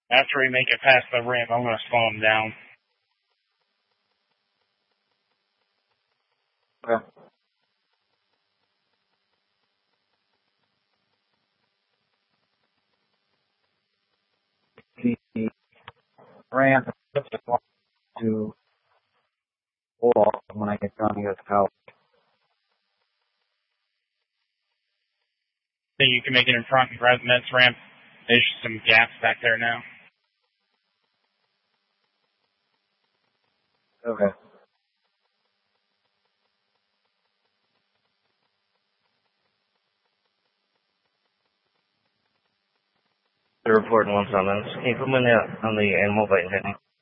After we make it past the ramp, I'm going to slow him down. Okay. The ramp to wall when I get done with how. Think you can make it in front and grab the next ramp? There's some gaps back there now. Okay. The report once on this. Can you put me on the animal bite hit me?